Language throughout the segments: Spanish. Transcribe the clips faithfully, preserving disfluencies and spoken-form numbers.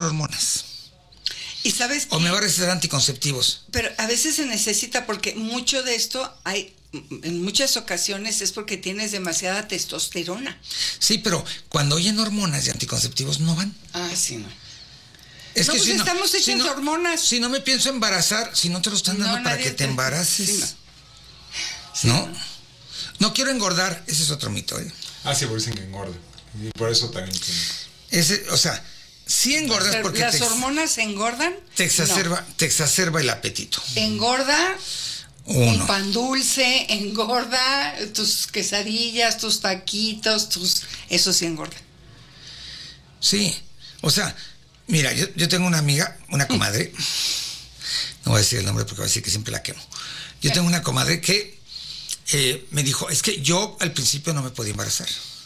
hormonas. ¿Y sabes O qué? me va a recetar anticonceptivos. Pero a veces se necesita porque mucho de esto hay, en muchas ocasiones es porque tienes demasiada testosterona. Sí, pero cuando oyen hormonas y anticonceptivos no van. Ah, sí, no. Es No, que pues si estamos no, hechos si no, de hormonas. Si no me pienso embarazar, si no te lo están No, dando para nadie que te te- embaraces. sí, no. Sí, ¿No? no. No quiero engordar, ese es otro mito, ¿eh? Ah, sí, por dicen que engorda. Y por eso también tiene. Ese, o sea, sí engordas Pero porque ¿las te, hormonas engordan? te exacerba, te exacerba el apetito. No. Engorda Uno. un pan dulce, engorda tus quesadillas, tus taquitos, tus... Eso sí engorda. Sí, o sea, mira, yo, yo tengo una amiga, una comadre, no voy a decir el nombre porque va a decir que siempre la quemo. Yo tengo una comadre que eh, me dijo, es que yo al principio no me podía embarazar.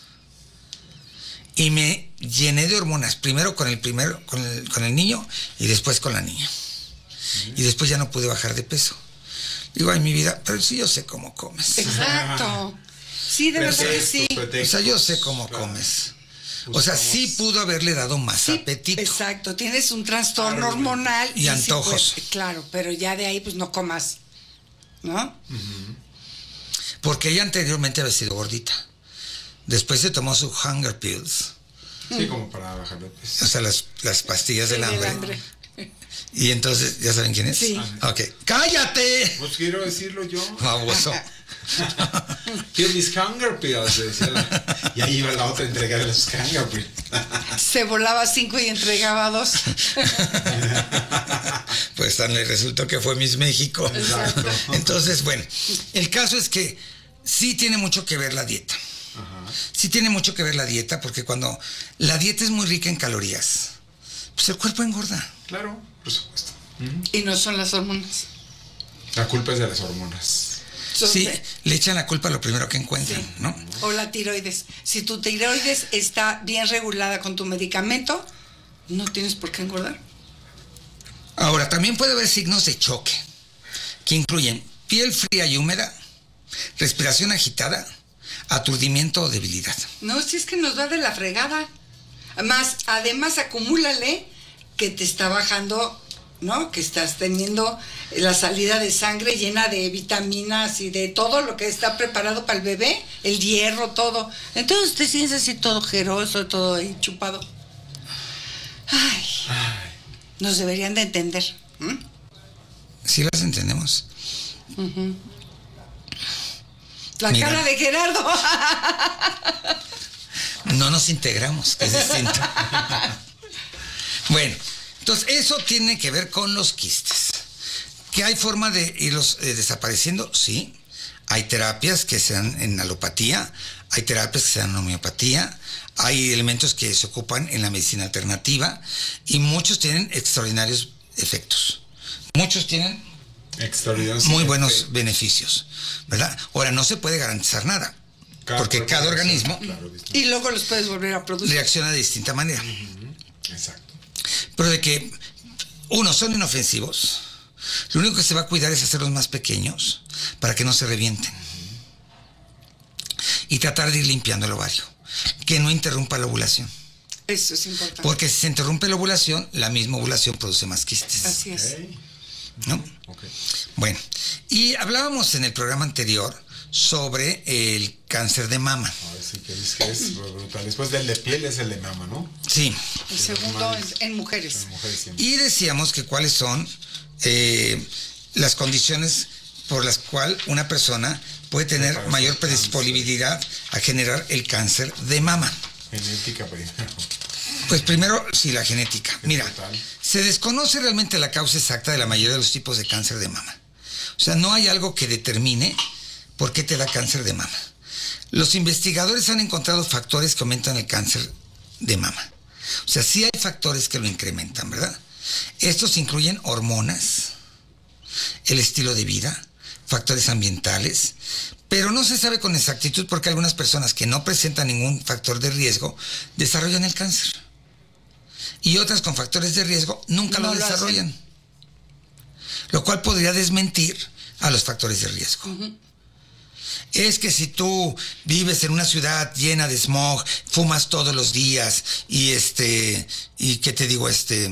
Y me llené de hormonas, primero con el primero, con el, con el niño y después con la niña. Y después ya no pude bajar de peso. Digo, ay, mi vida, pero sí yo sé cómo comes. Exacto. Sí, de verdad que sí. O sea, yo sé cómo comes. O sea, sí pudo haberle dado más Sí, apetito. exacto, tienes un trastorno hormonal. Y sí antojos. puede- claro, pero ya de ahí pues no comas, ¿no? Porque ella anteriormente había sido gordita. Después se tomó su hunger pills, Sí, como para bajar de o peso. sea, las, las pastillas Sí, del del hambre. hambre. Y entonces, ¿ya saben quién es? Sí. Ok. ¡Cállate! Pues quiero decirlo yo. Baboso. Kill these hunger pills, decía la- y ahí iba la otra a entregar los hunger pills. Se volaba cinco y entregaba dos. Pues tan le resultó que fue Miss México. Exacto. Entonces, bueno, el caso es que sí tiene mucho que ver la dieta. Ajá. Sí tiene mucho que ver la dieta, porque cuando la dieta es muy rica en calorías, pues el cuerpo engorda. Claro, por supuesto. Y no son las hormonas. La culpa es de las hormonas. Son Sí, de- le echan la culpa a lo primero que encuentran, Sí. ¿no? O la tiroides. Si tu tiroides está bien regulada con tu medicamento, no tienes por qué engordar. Ahora, también puede haber signos de choque, que incluyen piel fría y húmeda, respiración agitada, aturdimiento o debilidad. No, si es que nos va de la fregada. Más, además, acumúlale que te está bajando, ¿no? Que estás teniendo la salida de sangre llena de vitaminas y de todo lo que está preparado para el bebé, el hierro, todo. Entonces te sientes así todo jeroso, todo ahí chupado. Ay, nos deberían de entender. ¿m? ¿Sí las entendemos? La Mira. cara de Gerardo. No nos integramos, que es distinto. Bueno, entonces eso tiene que ver con los quistes. ¿Que hay forma de irlos eh, desapareciendo? Sí. Hay terapias que se dan en alopatía, hay terapias que se dan en homeopatía, hay elementos que se ocupan en la medicina alternativa y muchos tienen extraordinarios efectos. Muchos tienen Extraordinarios. muy buenos beneficios, ¿verdad? Ahora, no se puede garantizar nada, porque cuerpo cada reacciona, organismo claro, distinto. Y luego los puedes volver a producir. reacciona de distinta manera. Exacto. Pero de que, uno, son inofensivos, lo único que se va a cuidar es hacerlos más pequeños para que no se revienten. Y tratar de ir limpiando el ovario, que no interrumpa la ovulación. Eso es importante. Porque si se interrumpe la ovulación, la misma ovulación produce más quistes. Así es. Ok. ¿No? Ok. Bueno, y hablábamos en el programa anterior sobre el cáncer de mama. A ver si que dices que es brutal. Después del de piel es el de mama, ¿no? Sí. El segundo es en mujeres. En mujeres siempre. Y decíamos que cuáles son eh, las condiciones por las cuales una persona puede tener Para mayor hacer cáncer. predisponibilidad a generar el cáncer de mama. Genética primero. Pues primero, sí, la genética. Mira, Total. se desconoce realmente la causa exacta de la mayoría de los tipos de cáncer de mama. O sea, no hay algo que determine por qué te da cáncer de mama. Los investigadores han encontrado factores que aumentan el cáncer de mama. O sea, sí hay factores que lo incrementan, ¿verdad? Estos incluyen hormonas, el estilo de vida, factores ambientales, pero no se sabe con exactitud porque algunas personas que no presentan ningún factor de riesgo desarrollan el cáncer. Y otras con factores de riesgo nunca No lo lo desarrollan. hacen. Lo cual podría desmentir a los factores de riesgo. Es que si tú vives en una ciudad llena de smog, fumas todos los días y este, y qué te digo, este,